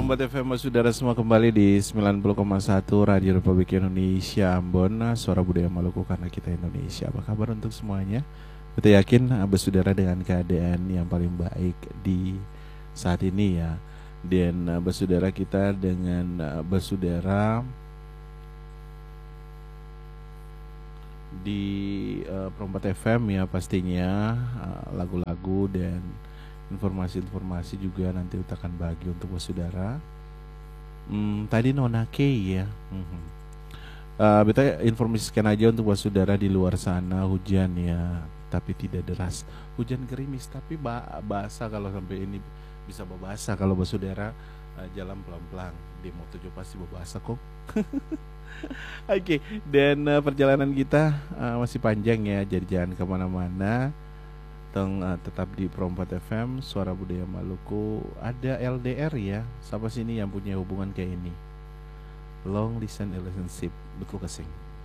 Perombat FM saudara semua kembali di 90,1 Radio Republik Indonesia Ambon, suara budaya Maluku karena kita Indonesia. Apa kabar untuk semuanya? Kita yakin bersaudara dengan keadaan yang paling baik di saat ini ya. Dan bersaudara kita dengan bersaudara di Perombat FM ya pastinya, lagu-lagu dan informasi-informasi juga nanti kita akan bagi untuk saudara. Tadi Nona K ya. Kita informasikan aja untuk saudara di luar sana hujan ya, tapi tidak deras. Hujan gerimis tapi basah, kalau sampai ini bisa basah kalau saudara jalan pelan-pelan di Motojo pasti basah kok. Oke, dan perjalanan kita masih panjang ya, jadi jangan kemana-mana. Tetap di Perombat FM, suara budaya Maluku. Ada LDR ya, siapa sini yang punya hubungan kayak ini? Long distance relationship, betul kesing.